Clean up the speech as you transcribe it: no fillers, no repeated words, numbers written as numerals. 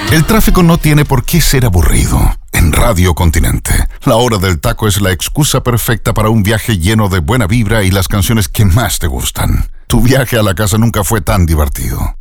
El tráfico no tiene por qué ser aburrido. En Radio Continente, la hora del taco es la excusa perfecta para un viaje lleno de buena vibra y las canciones que más te gustan. Tu viaje a la casa nunca fue tan divertido.